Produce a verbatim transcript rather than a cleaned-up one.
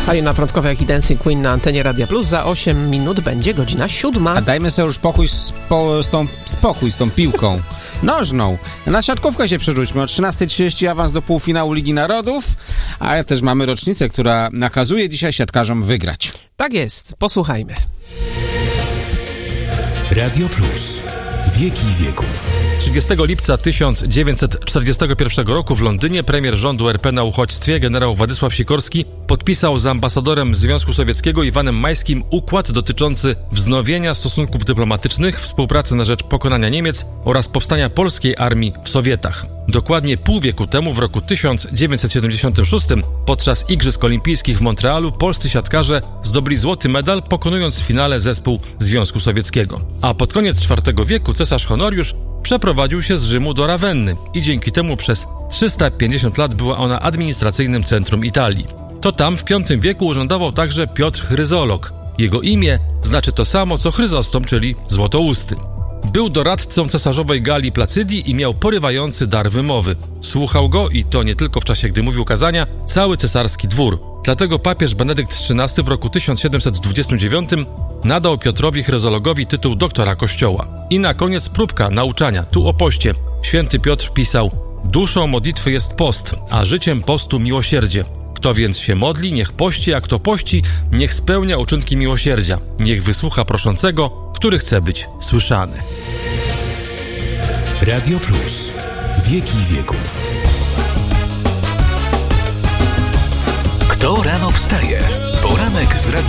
Halina Frąckowa, jak i Dancing Queen na antenie Radia Plus. Za osiem minut będzie godzina siódma. A dajmy sobie już spokój z, po, z tą, spokój z tą piłką nożną. Na siatkówkę się przerzućmy. O trzynasta trzydzieści awans do półfinału Ligi Narodów, ale też mamy rocznicę, która nakazuje dzisiaj siatkarzom wygrać. Tak jest, posłuchajmy. Radio Plus. Wieki wieków. trzydziestego lipca tysiąc dziewięćset czterdziestego pierwszego roku w Londynie premier rządu R P na uchodźstwie generał Władysław Sikorski podpisał z ambasadorem Związku Sowieckiego Iwanem Majskim układ dotyczący wznowienia stosunków dyplomatycznych, współpracy na rzecz pokonania Niemiec oraz powstania polskiej armii w Sowietach. Dokładnie pół wieku temu, w roku tysiąc dziewięćset siedemdziesiątym szóstym, podczas Igrzysk Olimpijskich w Montrealu polscy siatkarze zdobyli złoty medal, pokonując w finale zespół Związku Sowieckiego. A pod koniec czwartego wieku cesarz Honoriusz przeprowadził się z Rzymu do Rawenny i dzięki temu przez trzysta pięćdziesiąt lat była ona administracyjnym centrum Italii. To tam w piątym wieku urzędował także Piotr Chryzolog. Jego imię znaczy to samo co Chryzostom, czyli złotousty. Był doradcą cesarzowej Galii Placydii i miał porywający dar wymowy. Słuchał go, i to nie tylko w czasie, gdy mówił kazania, cały cesarski dwór. Dlatego papież Benedykt trzynasty w roku tysiąc siedemset dwudziestym dziewiątym nadał Piotrowi Chryzologowi tytuł doktora Kościoła. I na koniec próbka nauczania, tu o poście. Święty Piotr pisał: duszą modlitwy jest post, a życiem postu miłosierdzie. Kto więc się modli, niech pości, a kto pości, niech spełnia uczynki miłosierdzia. Niech wysłucha proszącego, który chce być słyszany. Radio Plus. Wieki wieków. Kto rano wstaje? Poranek z Radiem